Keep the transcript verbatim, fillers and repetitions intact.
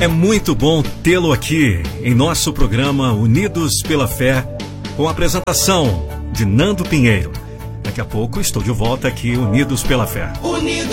É muito bom tê-lo aqui em nosso programa Unidos pela Fé, com a apresentação de Nando Pinheiro. Daqui a pouco estou de volta aqui, Unidos pela Fé. Unidos